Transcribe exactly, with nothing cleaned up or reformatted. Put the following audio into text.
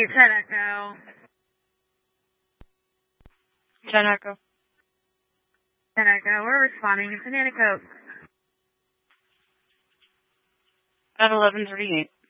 eight, ten Echo. ten Echo. ten Echo, we're responding to Banana Coke. At eleven thirty-eight.